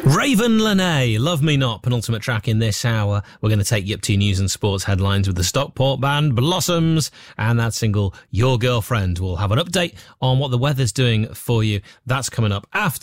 Raven Lene, Love Me Not, penultimate track in this hour. We're going to take you up to news and sports headlines with the Stockport band Blossoms and that single Your Girlfriend. We'll have an update on what the weather's doing for you. That's coming up after